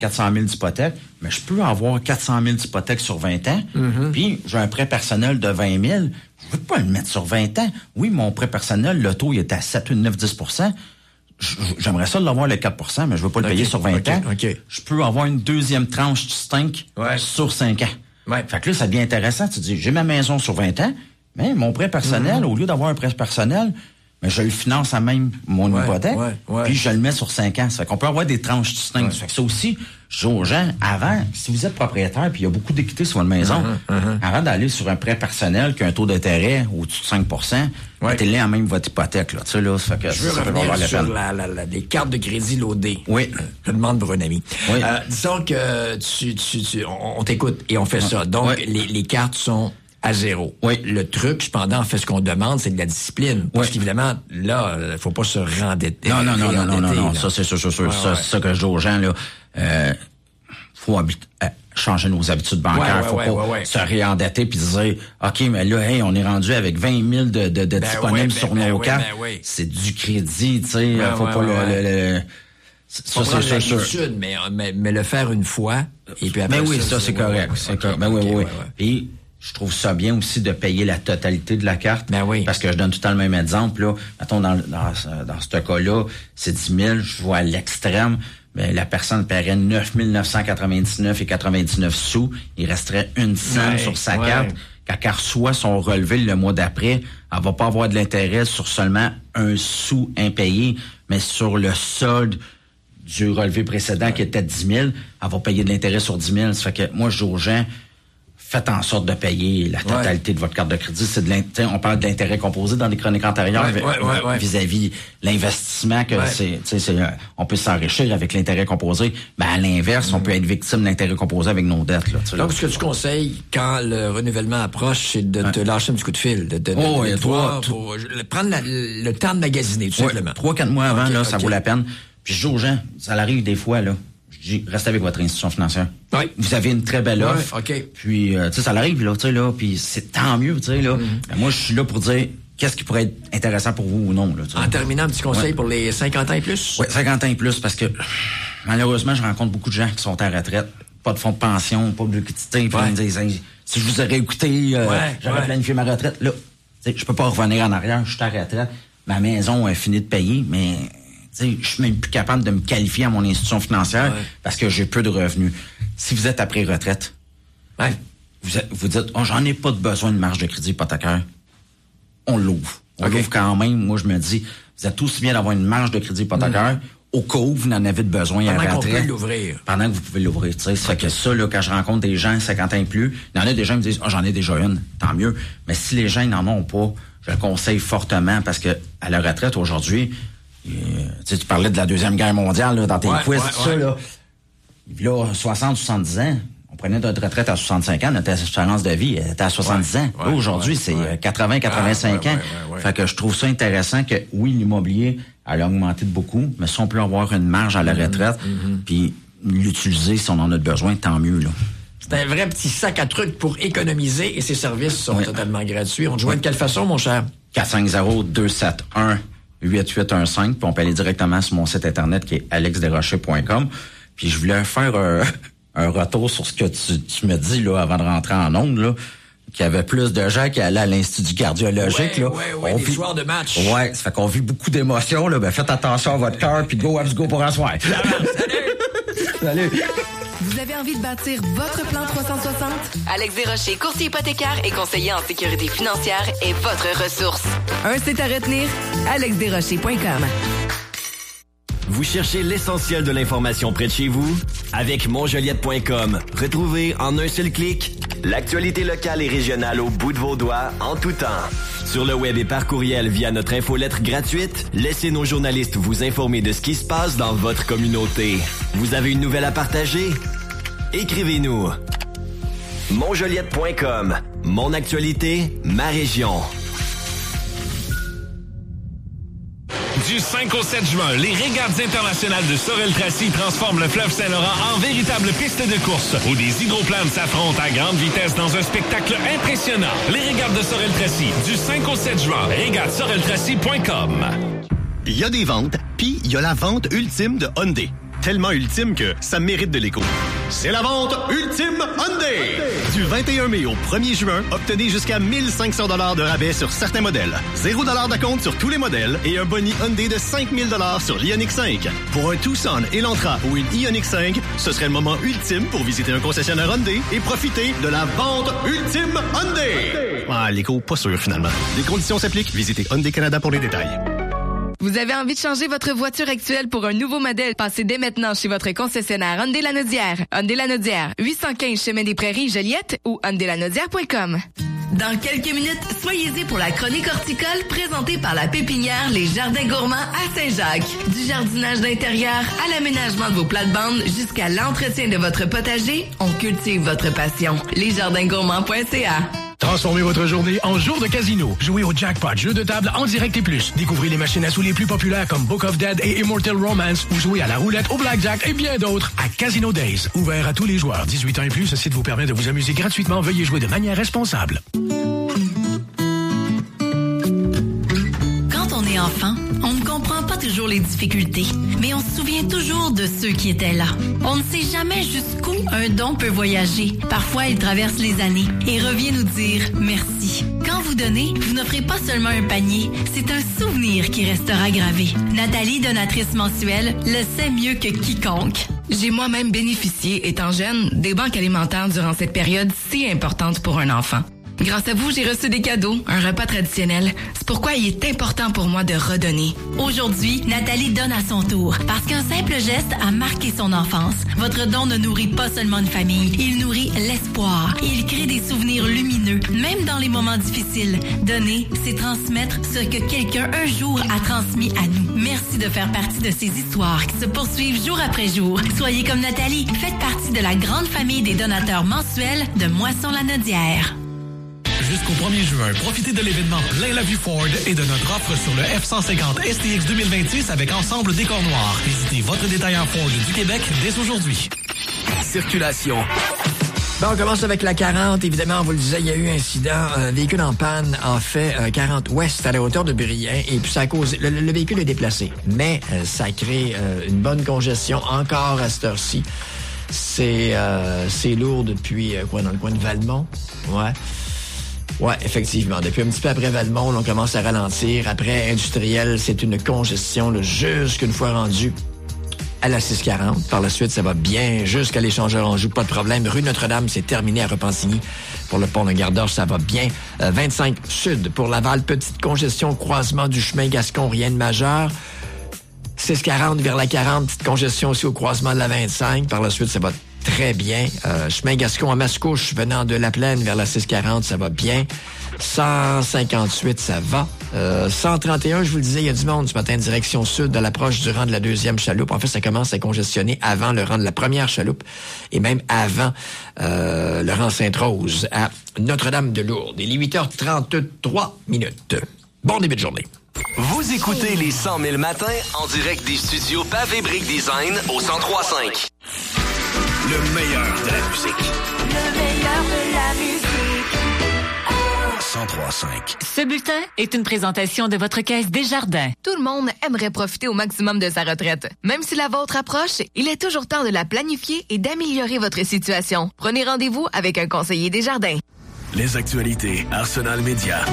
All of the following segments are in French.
400 000 d'hypothèque, mais je peux avoir 400 000 d'hypothèque sur 20 ans, puis j'ai un prêt personnel de 20 000, je veux pas le mettre sur 20 ans. Oui, mon prêt personnel, le taux, il est à 7, 9, 10 %. J'aimerais ça l'avoir le 4 %, mais je veux pas le payer sur 20 ans. Je peux avoir une deuxième tranche distincte sur 5 ans. Ouais. Fait que là, ça devient intéressant. Tu dis, j'ai ma maison sur 20 ans, mais mon prêt personnel, au lieu d'avoir un prêt personnel, mais je le finance à même mon hypothèque, puis je le mets sur 5 ans. Ça fait qu'on peut avoir des tranches distinctes. Ça fait que ça aussi, je dis aux gens, avant, si vous êtes propriétaire, puis il y a beaucoup d'équité sur votre maison, avant d'aller sur un prêt personnel qui a un taux d'intérêt au-dessus de 5 %, mettez-les en même votre hypothèque. Là. Tu sais, là, ça fait que je veux revenir sur les cartes de crédit loadées. Oui. Je demande pour un ami. Oui. Disons que on t'écoute et on fait ça. Donc, les cartes sont à zéro. Oui. Le truc, cependant, en fait, ce qu'on demande, c'est de la discipline. Parce qu'évidemment, là, faut pas se rendetter. Non. Ça, c'est sûr. C'est ça que je dis aux gens, là. Faut changer nos habitudes bancaires. Faut pas se réendetter puis dire, OK, mais là, hey, on est rendu avec 20 000 de disponibles sur nos cartes. C'est du crédit, tu sais. Faut pas le ça, c'est sûr. Mais le faire une fois, et puis après ça, c'est correct. Oui. Puis, je trouve ça bien aussi de payer la totalité de la carte. Parce que je donne tout le temps le même exemple, là. Mettons, dans ce cas-là, c'est 10 000, je vois à l'extrême, mais la personne paierait 9 999 et 99 sous. Il resterait une cent sur sa carte. Quand elle reçoit son relevé le mois d'après, elle va pas avoir de l'intérêt sur seulement un sou impayé, mais sur le solde du relevé précédent qui était 10 000, elle va payer de l'intérêt sur 10 000. Ça fait que moi, je dis aux gens, faites en sorte de payer la totalité de votre carte de crédit. C'est on parle d'intérêt composé dans les chroniques antérieures vis-à-vis l'investissement que on peut s'enrichir avec l'intérêt composé. Mais à l'inverse, on peut être victime d'intérêt composé avec nos dettes. Là, donc, ce que tu conseilles quand le renouvellement approche, c'est de te lâcher un petit coup de fil, prendre le temps de magasiner, tout simplement. 3-4 mois avant, là, ça vaut la peine. Puis je dis aux gens, ça arrive des fois, là. Je dis, restez avec votre institution financière. Vous avez une très belle offre. Puis, tu sais, ça arrive, là, tu sais, là, puis c'est tant mieux, tu sais, là. Moi, je suis là pour dire, qu'est-ce qui pourrait être intéressant pour vous ou non, là. En terminant, un petit conseil pour les 50 ans et plus? Oui, 50 ans et plus, parce que, malheureusement, je rencontre beaucoup de gens qui sont en retraite. Pas de fonds de pension, pas de liquidité. Puis ils me disent, si je vous aurais écouté, j'aurais planifié ma retraite. Là, tu sais, je peux pas revenir en arrière, je suis en retraite. Ma maison a fini de payer, mais... je suis même plus capable de me qualifier à mon institution financière parce que j'ai peu de revenus. Si vous êtes après retraite, vous dites, j'en ai pas de besoin de marge de crédit hypothécaire. On l'ouvre. On l'ouvre quand même. Moi, je me dis, vous êtes aussi bien d'avoir une marge de crédit hypothécaire au cas où vous en avez besoin à la retraite. Pendant que vous pouvez l'ouvrir. Ça fait que ça, là, quand je rencontre des gens 50 ans et plus, il y en a des gens qui me disent, j'en ai déjà une, tant mieux. Mais si les gens n'en ont pas, je le conseille fortement parce que à la retraite aujourd'hui, tu parlais de la Deuxième Guerre mondiale là, dans tes quiz, ça, là. Là, 60-70 ans, on prenait notre retraite à 65 ans, notre espérance de vie était à 70 ans. Là, aujourd'hui, c'est 80-85 ans. Fait que je trouve ça intéressant que, oui, l'immobilier, elle a augmenté de beaucoup, mais si on peut avoir une marge à la retraite, puis l'utiliser si on en a besoin, tant mieux, là. C'est un vrai petit sac à trucs pour économiser et ces services sont totalement gratuits. On te joint de quelle façon, mon cher? 450-271-8815, puis on peut aller directement sur mon site internet qui est alexdesrochers.com. Puis je voulais faire un retour sur ce que tu me dis là avant de rentrer en ondes, là, qu'il y avait plus de gens qui allaient à l'Institut cardiologique. Des soirs de match. Ouais, ça fait qu'on vit beaucoup d'émotions. Là. Ben, faites attention à votre cœur, puis go, let's go pour un soir. Salut! Vous avez envie de bâtir votre plan 360? Alex Desrochers, courtier hypothécaire et conseiller en sécurité financière est votre ressource. Un site à retenir, alexdesrochers.com. Vous cherchez l'essentiel de l'information près de chez vous? Avec monjoliette.com, retrouvez en un seul clic l'actualité locale et régionale au bout de vos doigts en tout temps. Sur le web et par courriel via notre infolettre gratuite, laissez nos journalistes vous informer de ce qui se passe dans votre communauté. Vous avez une nouvelle à partager? Écrivez-nous. monjoliette.com, mon actualité, ma région. Du 5 au 7 juin, les régates internationales de Sorel-Tracy transforment le fleuve Saint-Laurent en véritable piste de course où des hydroplanes s'affrontent à grande vitesse dans un spectacle impressionnant. Les régates de Sorel-Tracy, du 5 au 7 juin, régatesoreltracy.com. Il y a des ventes, puis il y a la vente ultime de Hyundai. tellement ultime que ça mérite de l'écho. C'est la vente Ultime Hyundai! Du 21 mai au 1er juin, obtenez jusqu'à 1500 $ de rabais sur certains modèles. 0 $ d'acompte sur tous les modèles et un boni Hyundai de 5000 $ sur l'Ioniq 5. Pour un Tucson, Elantra ou une Ioniq 5, ce serait le moment ultime pour visiter un concessionnaire Hyundai et profiter de la vente Ultime Hyundai! Ah, l'écho, pas sûr finalement. Les conditions s'appliquent. Visitez Hyundai Canada pour les détails. Vous avez envie de changer votre voiture actuelle pour un nouveau modèle? Passez dès maintenant chez votre concessionnaire Hyundai Lanaudière. Hyundai Lanaudière, 815 Chemin des Prairies, Joliette ou hyundailanaudière.com. Dans quelques minutes, soyez-y pour la chronique horticole présentée par la pépinière Les Jardins Gourmands à Saint-Jacques. Du jardinage d'intérieur à l'aménagement de vos plates-bandes jusqu'à l'entretien de votre potager, on cultive votre passion. Lesjardingourmands.ca. Transformez votre journée en jour de casino. Jouez au jackpot, jeu de table en direct et plus. Découvrez les machines à sous les plus populaires comme Book of Dead et Immortal Romance ou jouez à la roulette, au blackjack et bien d'autres à Casino Days. Ouvert à tous les joueurs. 18 ans et plus, ce site vous permet de vous amuser gratuitement. Veuillez jouer de manière responsable. Quand on est enfant, on ne comprend pas toujours les difficultés, mais on se souvient toujours de ceux qui étaient là. On ne sait jamais jusqu'où un don peut voyager. Parfois, il traverse les années et revient nous dire merci. Quand vous donnez, vous n'offrez pas seulement un panier, c'est un souvenir qui restera gravé. Nathalie, donatrice mensuelle, le sait mieux que quiconque. J'ai moi-même bénéficié, étant jeune, des banques alimentaires durant cette période si importante pour un enfant. Grâce à vous, j'ai reçu des cadeaux, un repas traditionnel. C'est pourquoi il est important pour moi de redonner. Aujourd'hui, Nathalie donne à son tour, parce qu'un simple geste a marqué son enfance. Votre don ne nourrit pas seulement une famille, il nourrit l'espoir. Il crée des souvenirs lumineux, même dans les moments difficiles. Donner, c'est transmettre ce que quelqu'un un jour a transmis à nous. Merci de faire partie de ces histoires qui se poursuivent jour après jour. Soyez comme Nathalie, faites partie de la grande famille des donateurs mensuels de Moisson-la-Naudière. Jusqu'au 1er juin, profitez de l'événement Plein la vue Ford et de notre offre sur le F-150 STX 2026 avec ensemble décor noir. Visitez votre détaillant Ford du Québec dès aujourd'hui. Circulation. Bon, on commence avec la 40. Évidemment, on vous le disait, il y a eu un incident, un véhicule en panne, en fait, 40 ouest à la hauteur de Briand, et puis ça a causé... Le véhicule est déplacé, mais ça crée une bonne congestion encore à cette heure-ci. C'est lourd depuis, dans le coin de Valmont? Ouais. Ouais, effectivement. Depuis un petit peu après Valmont, on commence à ralentir. Après Industriel, c'est une congestion jusqu'une fois rendu à la 640. Par la suite, ça va bien jusqu'à l'échangeur Anjou, pas de problème. Rue Notre-Dame, c'est terminé à Repentigny. Pour le pont de Gare-d'Orge, ça va bien. 25 Sud pour Laval, petite congestion au croisement du chemin Gascon, rien de majeur. 640 vers la 40, petite congestion aussi au croisement de la 25. Par la suite, ça va très bien. Chemin Gascon à Mascouche, venant de la Plaine vers la 640, ça va bien. 158, ça va. 131, je vous le disais, il y a du monde ce matin, direction sud, à l'approche du rang de la deuxième chaloupe. En fait, ça commence à congestionner avant le rang de la première chaloupe et même avant le rang Sainte-Rose à Notre-Dame-de-Lourdes. Il est 8h33 minutes. Bon début de journée. Vous écoutez les 100 000 matins en direct des studios Pavé Brick Design au 103.5. Le meilleur de la musique. Le meilleur de la musique. 103.5. Ce bulletin est une présentation de votre caisse Desjardins. Tout le monde aimerait profiter au maximum de sa retraite. Même si la vôtre approche, il est toujours temps de la planifier et d'améliorer votre situation. Prenez rendez-vous avec un conseiller Desjardins. Les actualités Arsenal Média.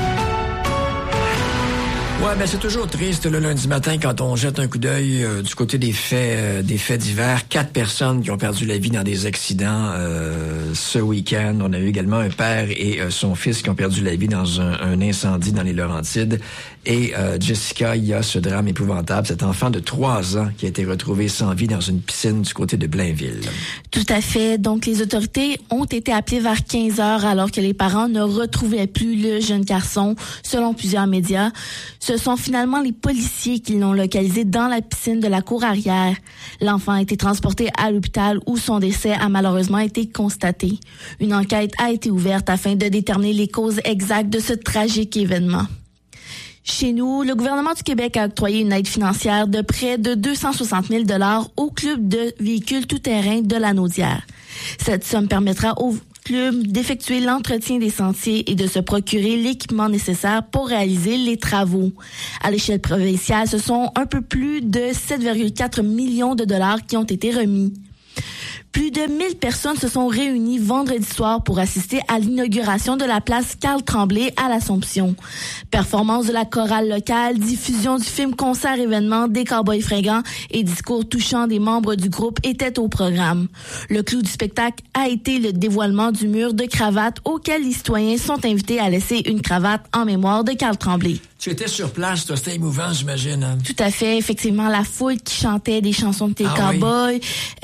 Ouais, ben c'est toujours triste le lundi matin quand on jette un coup d'œil du côté des faits divers. 4 personnes qui ont perdu la vie dans des accidents ce week-end. On a eu également un père et son fils qui ont perdu la vie dans un incendie dans les Laurentides. Et Jessica, il y a ce drame épouvantable, cet enfant de 3 ans qui a été retrouvé sans vie dans une piscine du côté de Blainville. Tout à fait. Donc, les autorités ont été appelées vers 15 heures alors que les parents ne retrouvaient plus le jeune garçon, selon plusieurs médias. Ce sont finalement les policiers qui l'ont localisé dans la piscine de la cour arrière. L'enfant a été transporté à l'hôpital où son décès a malheureusement été constaté. Une enquête a été ouverte afin de déterminer les causes exactes de ce tragique événement. Chez nous, le gouvernement du Québec a octroyé une aide financière de près de 260 000 $ au club de véhicules tout-terrain de la Naudière. Cette somme permettra aux club d'effectuer l'entretien des sentiers et de se procurer l'équipement nécessaire pour réaliser les travaux. À l'échelle provinciale, ce sont un peu plus de 7,4 millions de dollars qui ont été remis. Plus de 1000 personnes se sont réunies vendredi soir pour assister à l'inauguration de la place Carl-Tremblay à l'Assomption. Performance de la chorale locale, diffusion du film concert-événement des Cowboys fringants et discours touchants des membres du groupe étaient au programme. Le clou du spectacle a été le dévoilement du mur de cravates auquel les citoyens sont invités à laisser une cravate en mémoire de Carl Tremblay. Tu étais sur place, toi, c'était émouvant, j'imagine. Hein? Tout à fait. Effectivement, la foule qui chantait des chansons de tes Cowboys,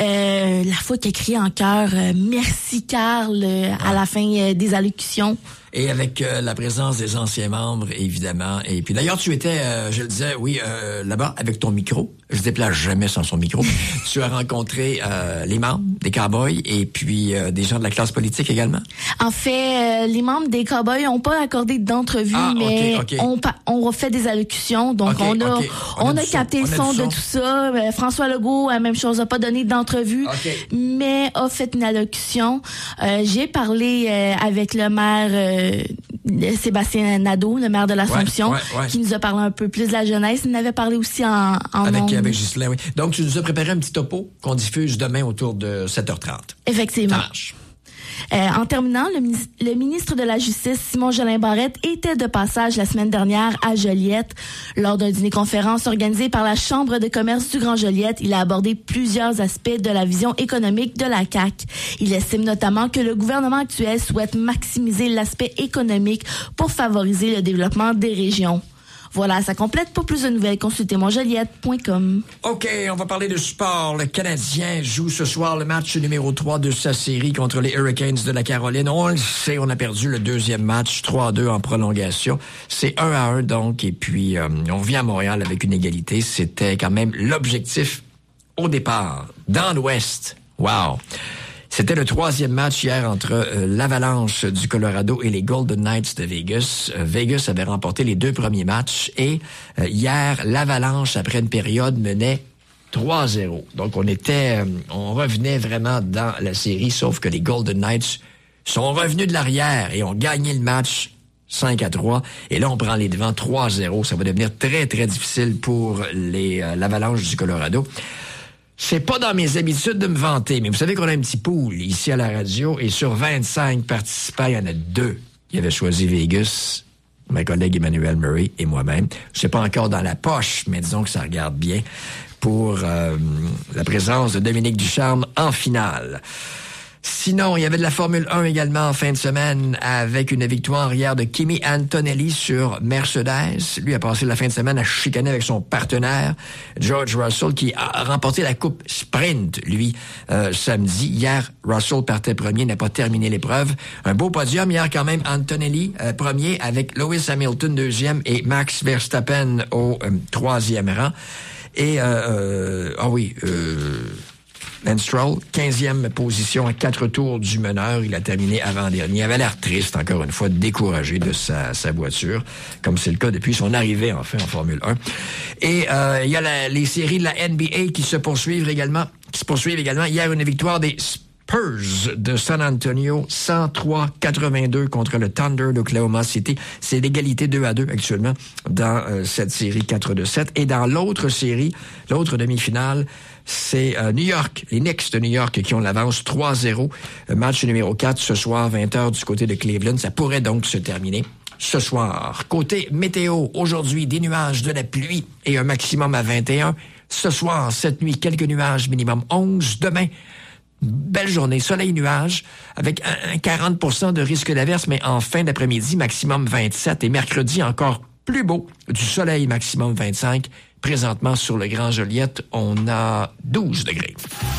la foule qui a crié en chœur « Merci, Carl » à la fin des allocutions. Et avec la présence des anciens membres, évidemment. Et puis d'ailleurs, tu étais, je le disais, là-bas, avec ton micro. Je ne déplace jamais sans son micro. Tu as rencontré les membres des Cowboys et puis des gens de la classe politique également? En fait, les membres des Cowboys n'ont pas accordé d'entrevue, mais on fait des allocutions. Donc, on a capté le son de tout ça. François Legault, même chose, n'a pas donné d'entrevue, mais a fait une allocution. J'ai parlé avec le maire Sébastien Nadeau, le maire de l'Assomption, qui nous a parlé un peu plus de la jeunesse. Il n'avait parlé aussi avec Ghislain, oui. Donc, tu nous as préparé un petit topo qu'on diffuse demain autour de 7h30. Effectivement. Ça marche. En terminant, le ministre de la Justice, Simon Jolin Barrette, était de passage la semaine dernière à Joliette. Lors d'un dîner-conférence organisé par la Chambre de commerce du Grand Joliette, il a abordé plusieurs aspects de la vision économique de la CAQ. Il estime notamment que le gouvernement actuel souhaite maximiser l'aspect économique pour favoriser le développement des régions. Voilà, ça complète. Pour plus de nouvelles, consultez monjoliette.com. OK, on va parler de sport. Le Canadien joue ce soir le match numéro 3 de sa série contre les Hurricanes de la Caroline. On le sait, on a perdu le deuxième match, 3-2 en prolongation. C'est 1-1 donc, et puis on revient à Montréal avec une égalité. C'était quand même l'objectif au départ. Dans l'Ouest, wow! C'était le troisième match hier entre l'Avalanche du Colorado et les Golden Knights de Vegas. Vegas avait remporté les deux premiers matchs et hier, l'Avalanche, après une période, menait 3-0. Donc, on revenait vraiment dans la série, sauf que les Golden Knights sont revenus de l'arrière et ont gagné le match 5-3. Et là, on prend les devants 3-0. Ça va devenir très, très difficile pour l'Avalanche du Colorado. C'est pas dans mes habitudes de me vanter, mais vous savez qu'on a un petit pool ici à la radio et sur 25 participants, il y en a 2 qui avaient choisi Vegas, ma collègue Emmanuel Murray et moi-même. Je sais pas encore dans la poche, mais disons que ça regarde bien pour la présence de Dominique Ducharme en finale. Sinon, il y avait de la Formule 1 également en fin de semaine avec une victoire hier de Kimi Antonelli sur Mercedes. Lui a passé la fin de semaine à chicaner avec son partenaire George Russell qui a remporté la coupe sprint, lui, samedi. Hier, Russell partait premier, n'a pas terminé l'épreuve. Un beau podium hier quand même. Antonelli premier avec Lewis Hamilton deuxième et Max Verstappen au troisième rang. Et, Lance Stroll, 15e position à 4 tours du meneur. Il a terminé avant-dernier. Il avait l'air triste, encore une fois, découragé de sa voiture, comme c'est le cas depuis son arrivée, enfin, en Formule 1. Et il y a les séries de la NBA qui se poursuivent également. Hier, une victoire des Spurs de San Antonio, 103-82 contre le Thunder d'Oklahoma City. C'est l'égalité 2-2 actuellement dans cette série 4-7. Et dans l'autre série, l'autre demi-finale, c'est New York, les Knicks de New York qui ont l'avance 3-0. Match numéro 4 ce soir, 20h du côté de Cleveland. Ça pourrait donc se terminer ce soir. Côté météo, aujourd'hui, des nuages, de la pluie et un maximum à 21. Ce soir, cette nuit, quelques nuages, minimum 11. Demain, belle journée, soleil-nuage, avec un 40% de risque d'averse, mais en fin d'après-midi, maximum 27. Et mercredi, encore plus beau, du soleil, maximum 25. Présentement, sur le Grand Joliette, on a 12 degrés.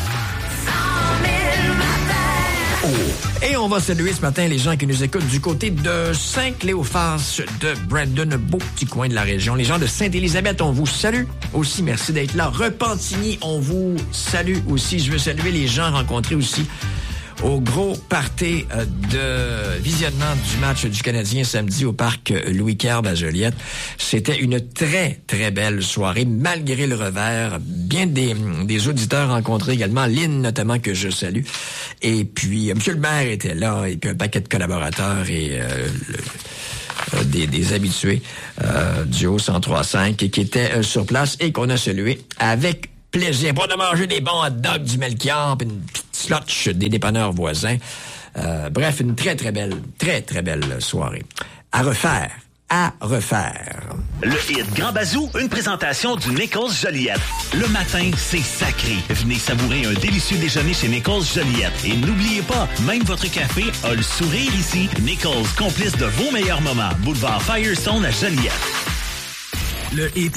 Oh. Et on va saluer ce matin les gens qui nous écoutent du côté de Saint-Cléophas, de Brandon, un beau petit coin de la région. Les gens de Sainte-Élisabeth, on vous salue aussi. Merci d'être là. Repentigny, on vous salue aussi. Je veux saluer les gens rencontrés aussi au gros party de visionnement du match du Canadien samedi au parc Louis-Carbe à Joliette. C'était une très, très belle soirée, malgré le revers. Bien des auditeurs rencontrés également, Lynn notamment, que je salue. Et puis, M. le maire était là, et puis un paquet de collaborateurs et des habitués du Haut 103.5 qui étaient sur place et qu'on a salué avec plaisir. Pour de manger des bons hot dogs du Melchior, puis une petite slotch des dépanneurs voisins. Bref, une très, très belle soirée. À refaire. Le hit Grand Bazou, une présentation du Nichols Joliette. Le matin, c'est sacré. Venez savourer un délicieux déjeuner chez Nichols Joliette. Et n'oubliez pas, même votre café a le sourire ici. Nichols, complice de vos meilleurs moments. Boulevard Firestone à Joliette. Le hit.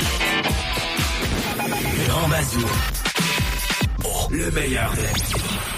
Grand Bazou. Le meilleur de la musique.